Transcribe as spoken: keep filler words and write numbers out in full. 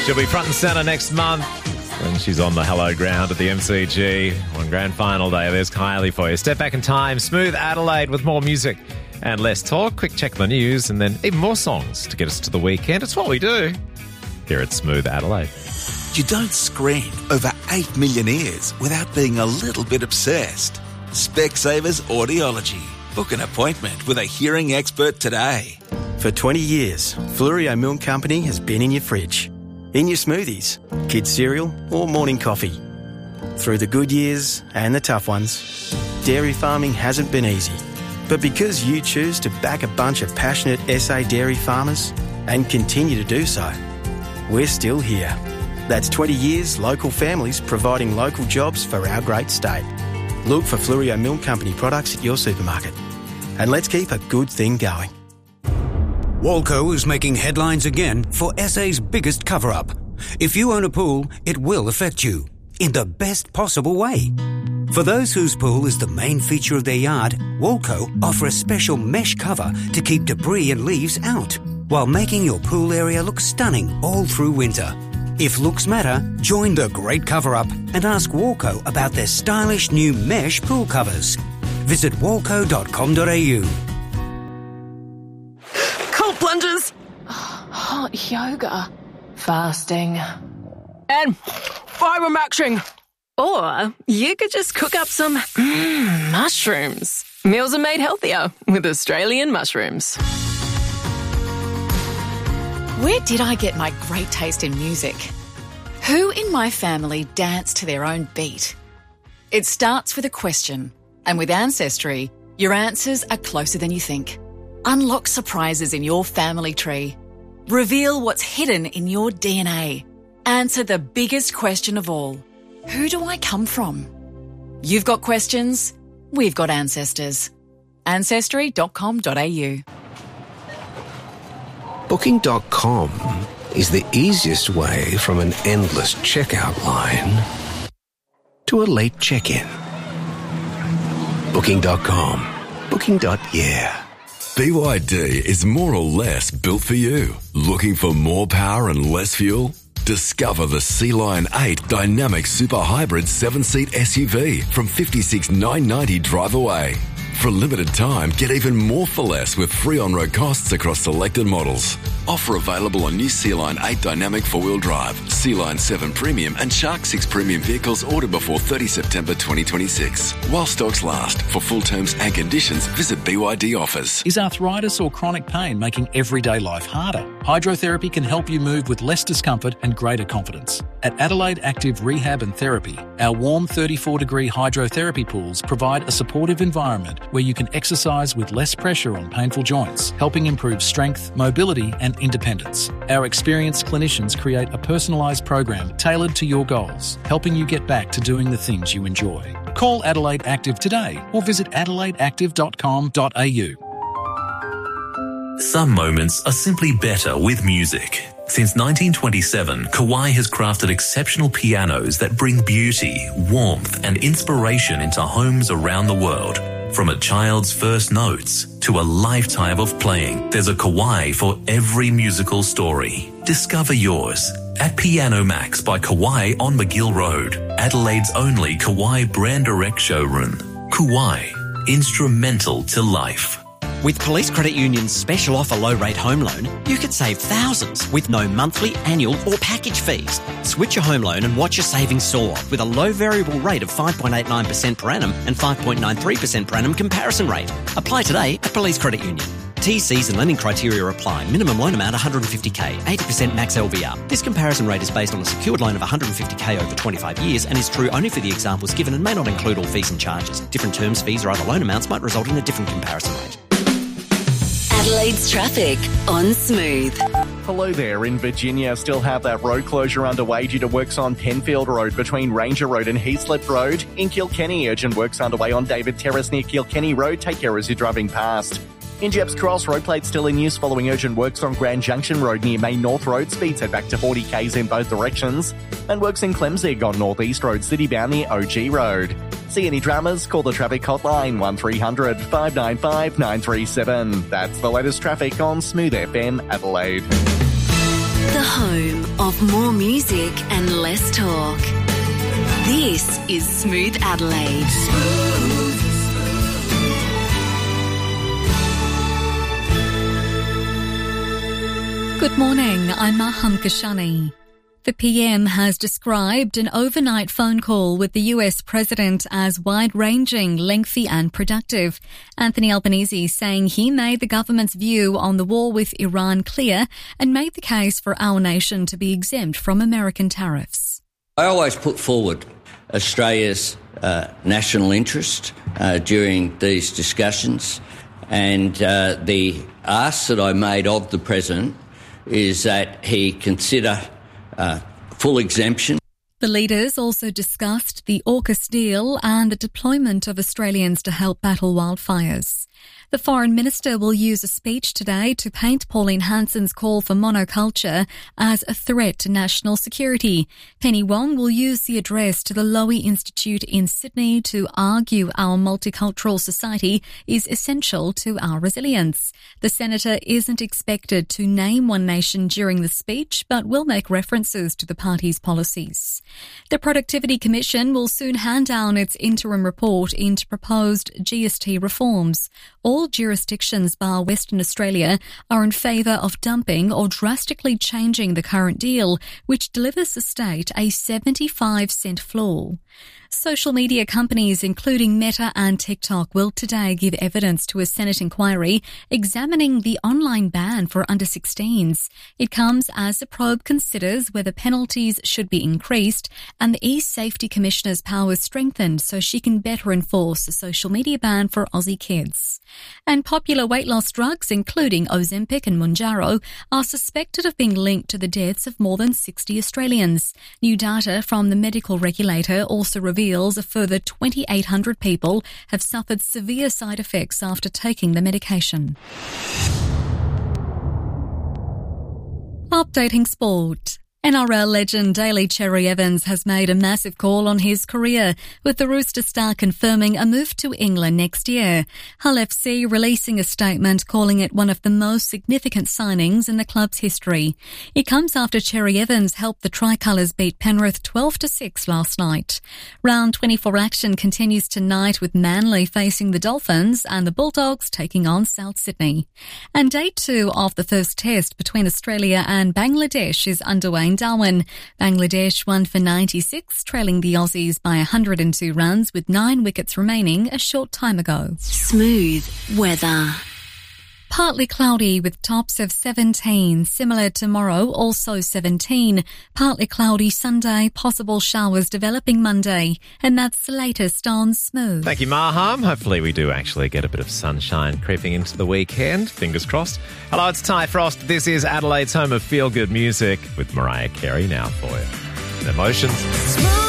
She'll be front and centre next month when she's on the Hello Ground at the M C G on Grand Final Day. There's Kylie for you. Step back in time, Smooth Adelaide with more music and less talk. Quick check the news and then even more songs to get us to the weekend. It's what we do here at Smooth Adelaide. You don't scream over eight million ears without being a little bit obsessed. Specsavers Audiology. Book an appointment with a hearing expert today. For twenty years, Fluorio Milk Company has been in your fridge, in your smoothies, kids' cereal or morning coffee. Through the good years and the tough ones, dairy farming hasn't been easy. But because you choose to back a bunch of passionate S A dairy farmers and continue to do so, we're still here. That's twenty years local families providing local jobs for our great state. Look for Fluorio Milk Company products at your supermarket. And let's keep a good thing going. Walco is making headlines again for S A's biggest cover-up. If you own a pool, it will affect you in the best possible way. For those whose pool is the main feature of their yard, Walco offer a special mesh cover to keep debris and leaves out, while making your pool area look stunning all through winter. If looks matter, join the great cover-up and ask Walco about their stylish new mesh pool covers. Visit walco dot com dot a u. Cold plunges. Hot yoga. Fasting. And fibre-maxing. Or you could just cook up some mm, mushrooms. Meals are made healthier with Australian mushrooms. Where did I get my great taste in music? Who in my family danced to their own beat? It starts with a question, and with Ancestry, your answers are closer than you think. Unlock surprises in your family tree. Reveal what's hidden in your D N A. Answer the biggest question of all. Who do I come from? You've got questions, we've got ancestors. ancestry dot com dot a u. Booking dot com is the easiest way from an endless checkout line to a late check-in. Booking dot com. Booking. Yeah. B Y D is more or less built for you. Looking for more power and less fuel? Discover the Sea-Lion eight Dynamic Super Hybrid seven-seat S U V from fifty-six thousand nine hundred ninety dollars drive away. For a limited time, get even more for less with free on-road costs across selected models. Offer available on new Sea-Lion eight Dynamic four-wheel drive, Sea-Lion seven Premium and Shark six Premium vehicles ordered before thirtieth September twenty twenty-six. While stocks last. For full terms and conditions, visit B Y D Offers. Is arthritis or chronic pain making everyday life harder? Hydrotherapy can help you move with less discomfort and greater confidence. At Adelaide Active Rehab and Therapy, our warm thirty-four degree hydrotherapy pools provide a supportive environment where you can exercise with less pressure on painful joints, helping improve strength, mobility and independence. Our experienced clinicians create a personalised program tailored to your goals, helping you get back to doing the things you enjoy. Call Adelaide Active today or visit adelaide active dot com dot a u. Some moments are simply better with music. Since nineteen twenty-seven, Kawai has crafted exceptional pianos that bring beauty, warmth and inspiration into homes around the world. From a child's first notes to a lifetime of playing, there's a Kawai for every musical story. Discover yours at Piano Max by Kawai on McGill Road, Adelaide's only Kawai brand direct showroom. Kawai, instrumental to life. With Police Credit Union's special offer low-rate home loan, you could save thousands with no monthly, annual or package fees. Switch your home loan and watch your savings soar with a low variable rate of five point eight nine percent per annum and five point nine three percent per annum comparison rate. Apply today at Police Credit Union. T Cs and lending criteria apply. Minimum loan amount one hundred fifty thousand dollars, eighty percent max L V R. This comparison rate is based on a secured loan of one hundred fifty thousand dollars over twenty-five years and is true only for the examples given and may not include all fees and charges. Different terms, fees or other loan amounts might result in a different comparison rate. Adelaide's traffic on Smooth. Hello there. In Virginia, still have that road closure underway due to works on Penfield Road between Ranger Road and Heathslip Road. In Kilkenny, urgent works underway on David Terrace near Kilkenny Road. Take care as you're driving past. In Jepps Cross, road plates still in use following urgent works on Grand Junction Road near Main North Road. Speeds head back to forty k's in both directions. And works in Clemzig on North East Road, city bound near O G Road. See any dramas? Call the traffic hotline one three hundred, five nine five, nine three seven. That's the latest traffic on Smooth F M Adelaide. The home of of more music and less talk. This is Smooth Adelaide. Good morning, I'm Maham Kashani. The P M has described an overnight phone call with the U S president as wide-ranging, lengthy and productive. Anthony Albanese saying he made the government's view on the war with Iran clear and made the case for our nation to be exempt from American tariffs. I always put forward Australia's uh, national interest uh, during these discussions, and uh, the ask that I made of the president is that he consider Uh, full exemption. The leaders also discussed the AUKUS deal and the deployment of Australians to help battle wildfires. The Foreign Minister will use a speech today to paint Pauline Hanson's call for monoculture as a threat to national security. Penny Wong will use the address to the Lowy Institute in Sydney to argue our multicultural society is essential to our resilience. The Senator isn't expected to name one nation during the speech, but will make references to the party's policies. The Productivity Commission will soon hand down its interim report into proposed G S T reforms. All jurisdictions bar Western Australia are in favour of dumping or drastically changing the current deal, which delivers the state a seventy-five cent floor. Social media companies, including Meta and TikTok, will today give evidence to a Senate inquiry examining the online ban for under sixteens. It comes as the probe considers whether penalties should be increased and the e-Safety Commissioner's powers strengthened so she can better enforce the social media ban for Aussie kids. And popular weight loss drugs, including Ozempic and Mounjaro, are suspected of being linked to the deaths of more than sixty Australians. New data from the medical regulator also reveals a further twenty-eight hundred people have suffered severe side effects after taking the medication. Updating sport. N R L legend Daly Cherry Evans has made a massive call on his career, with the Rooster star confirming a move to England next year. Hull F C releasing a statement calling it one of the most significant signings in the club's history. It comes after Cherry Evans helped the Tricolours beat Penrith twelve to six last night. Round twenty-four action continues tonight with Manly facing the Dolphins and the Bulldogs taking on South Sydney. And day two of the first test between Australia and Bangladesh is underway in Darwin. Bangladesh won for ninety-six, trailing the Aussies by one hundred two runs with nine wickets remaining a short time ago. Smooth weather. Partly cloudy with tops of seventeen. Similar tomorrow, also seventeen. Partly cloudy Sunday, possible showers developing Monday. And that's the latest on Smooth. Thank you, Maham. Hopefully we do actually get a bit of sunshine creeping into the weekend. Fingers crossed. Hello, it's Ty Frost. This is Adelaide's home of feel-good music with Mariah Carey now for you. Emotions. Smooth.